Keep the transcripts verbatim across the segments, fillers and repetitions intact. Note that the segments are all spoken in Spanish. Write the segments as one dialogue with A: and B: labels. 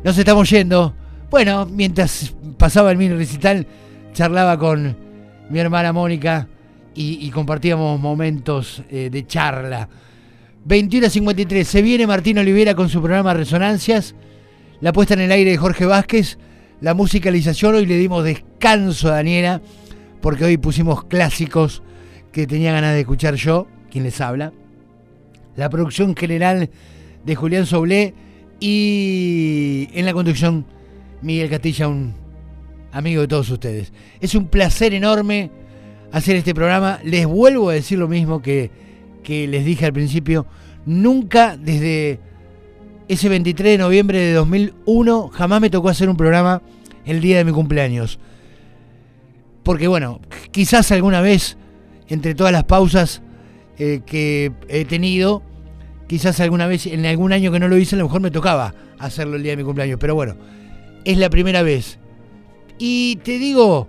A: nos estamos yendo. Bueno, mientras pasaba el mini recital, charlaba con mi hermana Mónica y, y compartíamos momentos eh, de charla. veintiuno cincuenta y tres, se viene Martín Olivera con su programa Resonancias, la puesta en el aire de Jorge Vázquez, la musicalización. Hoy le dimos descanso a Daniela, porque hoy pusimos clásicos que tenía ganas de escuchar yo, quien les habla. La producción general de Julián Soblé y en la conducción Miguel Castilla, un amigo de todos ustedes. Es un placer enorme hacer este programa. Les vuelvo a decir lo mismo que, que les dije al principio. Nunca desde ese veintitrés de noviembre de dos mil uno jamás me tocó hacer un programa el día de mi cumpleaños. Porque bueno, quizás alguna vez entre todas las pausas eh, que he tenido, quizás alguna vez en algún año que no lo hice, a lo mejor me tocaba hacerlo el día de mi cumpleaños. Pero bueno, es la primera vez. Y te digo,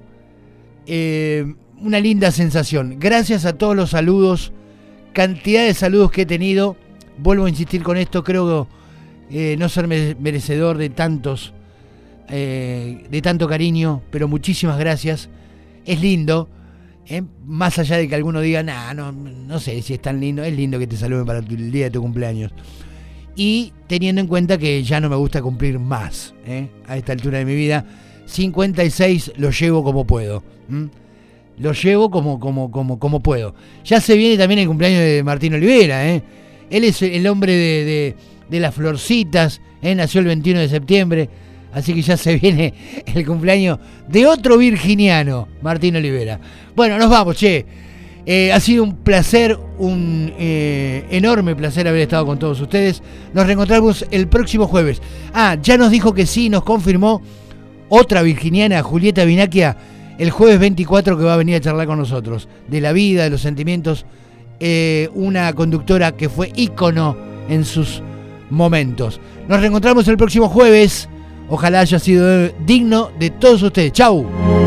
A: eh, una linda sensación. Gracias a todos los saludos, cantidad de saludos que he tenido. Vuelvo a insistir con esto, creo que eh, no ser merecedor de tantos, eh, de tanto cariño, pero muchísimas gracias. Es lindo, eh, más allá de que alguno diga, nah, no, no sé si es tan lindo, es lindo que te saluden para tu, el día de tu cumpleaños. Y teniendo en cuenta que ya no me gusta cumplir más, eh, a esta altura de mi vida, cincuenta y seis lo llevo como puedo. ¿Mm? Lo llevo como, como, como, como puedo. Ya se viene también el cumpleaños de Martín Olivera, ¿eh? Él es el hombre de, de, de las florcitas, ¿eh? Nació el veintiuno de septiembre, así que ya se viene el cumpleaños de otro virginiano, Martín Olivera. Bueno, nos vamos, che. Eh, ha sido un placer, un eh, enorme placer haber estado con todos ustedes. Nos reencontramos el próximo jueves. Ah, ya nos dijo que sí, nos confirmó otra virginiana, Julieta Vinacchia, el jueves veinticuatro, que va a venir a charlar con nosotros de la vida, de los sentimientos. Eh, una conductora que fue ícono en sus momentos. Nos reencontramos el próximo jueves. Ojalá haya sido digno de todos ustedes. ¡Chau!